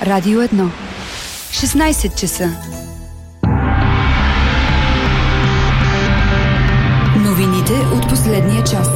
Радио 1. 16 часа. Новините от последния час.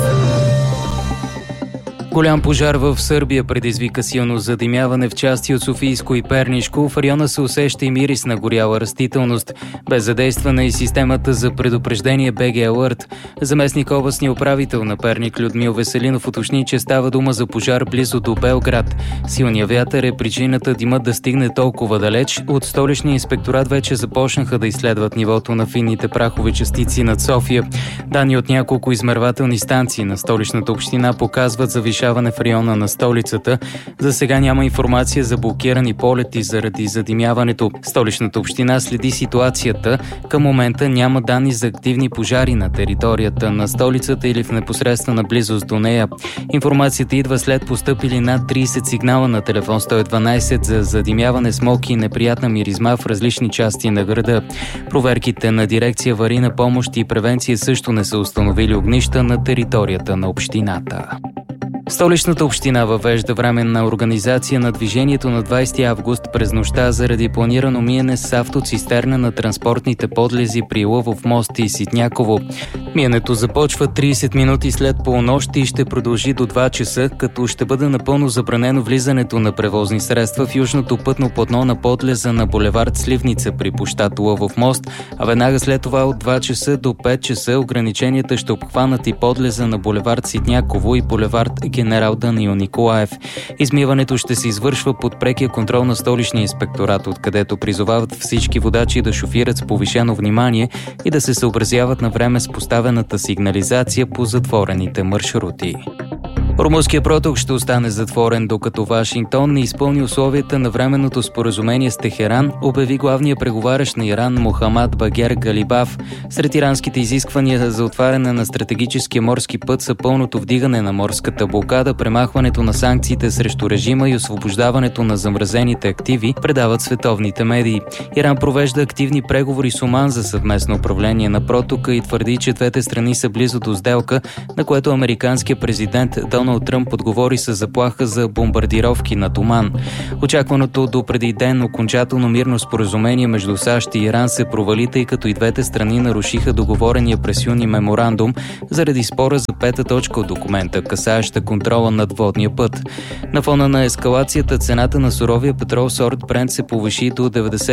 Голям пожар в Сърбия предизвика силно задимяване в части от Софийско и Пернишко. В района се усеща и мирис на горяла растителност. Без задействане и системата за предупреждение БГ Алърт. Заместник областния управител на Перник Людмил Веселинов уточни, че става дума за пожар близо до Белград. Силният вятър е причината димът да стигне толкова далеч. От столичния инспекторат вече започнаха да изследват нивото на финните прахови частици над София. Данни от няколко измервателни станции на столичната община показват завишаване в района на столицата. За сега няма информация за блокирани полети заради задимяването. Столичната община следи ситуацията. Към момента няма данни за активни пожари на територията на столицата или в непосредствена близост до нея. Информацията идва след постъпили над 30 сигнала на телефон 112 за задимяване, смог и неприятна миризма в различни части на града. Проверките на дирекция аварийна помощ и превенция също не са установили огнища на територията на общината. Столичната община въвежда временна организация на движението на 20 август през нощта заради планирано миене с автоцистерна на транспортните подлези при Лъвов мост и Ситняково. Миенето започва 30 минути след полунощ и ще продължи до 2 часа, като ще бъде напълно забранено влизането на превозни средства в южното пътно платно на подлеза на булевард Сливница при площад Лъвов мост, а веднага след това от 2 часа до 5 часа ограниченията ще обхванат и подлеза на булевард Ситняково и булевард Генерал Даниил Николаев. Измиването ще се извършва под прекия контрол на столичния инспекторат, откъдето призовават всички водачи да шофират с повишено внимание и да се съобразяват на време с поставената сигнализация по затворените маршрути. Румънският проток ще остане затворен, докато Вашингтон не изпълни условията на временното споразумение с Техеран, обяви главният преговарящ на Иран Мохамад Багер Галибаф. Сред иранските изисквания за отваряне на стратегическия морски път са пълното вдигане на морската блокада, премахването на санкциите срещу режима и освобождаването на замразените активи, предават световните медии. Иран провежда активни преговори с Оман за съвместно управление на протока и твърди, че двете страни са близо до сделка, на което американският президент Доналд Тръмп отговори с заплаха за бомбардировки над Оман. Очакваното до преди ден окончателно мирно споразумение между САЩ и Иран се провали, тъй като и двете страни нарушиха договорения през юни меморандум заради спора за 5-та точка от документа, касаеща контрола над водния път. На фона на ескалацията цената на суровия петрол сорт Брент се повиши до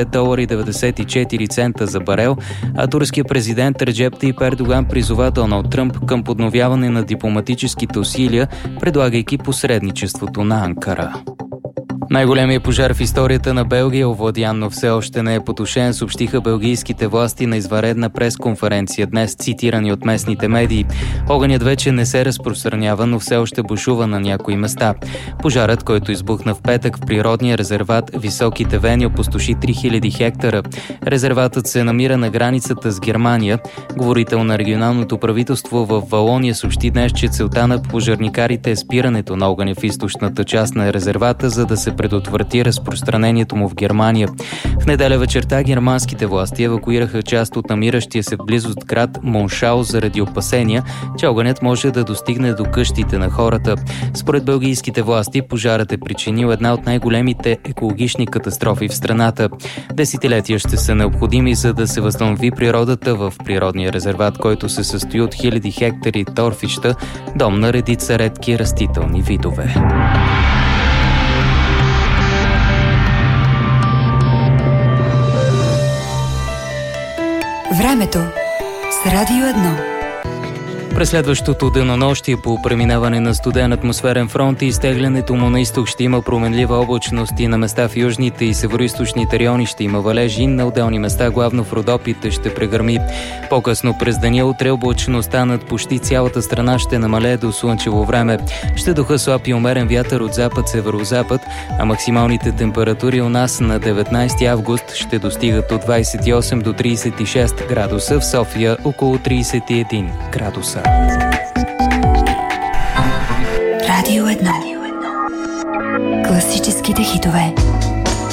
$90.94 за барел, а турският президент Реджеп Тайип Ердоган призова Доналд Тръмп към подновяване на дипломатическите усилия, предлагайки посредничеството на Анкара. Най-големият пожар в историята на Белгия, овладян, но все още не е потушен, съобщиха белгийските власти на извънредна пресконференция днес, цитирани от местните медии. Огънят вече не се разпространява, но все още бушува на някои места. Пожарът, който избухна в петък в природния резерват Високите Вени, опустоши 3000 хектара. Резерватът се намира на границата с Германия. Говорител на регионалното правителство в Валония съобщи днес, че целта на пожарникарите е спирането на огъня в източната част на резервата, за да се предотврати разпространението му в Германия. В неделя вечерта германските власти евакуираха част от намиращия се в близост град Моншау заради опасения, че огънят може да достигне до къщите на хората. Според белгийските власти, пожарът е причинил една от най-големите екологични катастрофи в страната. Десетилетия ще са необходими, за да се възстанови природата в природния резерват, който се състои от хиляди хектари торфища, дом на редица редки растителни видове. Времето с Радио 1. През следващото денонощие по преминаване на студен атмосферен фронт и изтеглянето му на изток ще има променлива облачност и на места в южните и североизточните райони ще има валежи, на отделни места, главно в Родопите, ще прегърми. По-късно през деня утре облачността над почти цялата страна ще намалее до слънчево време. Ще духа слаб и умерен вятър от запад-северозапад, а максималните температури у нас на 19 август ще достигат от 28 до 36 градуса, в София около 31 градуса. Радио 1. Класическите хитове.